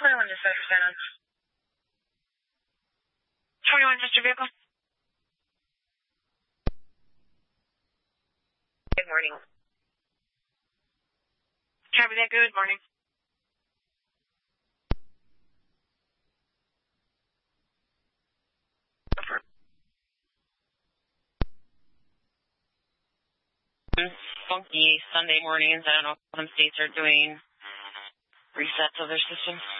21 dispatch for San 21, just your vehicle. Good morning. Copy that, good morning. Funky Sunday mornings. I don't know if some states are doing resets of their systems.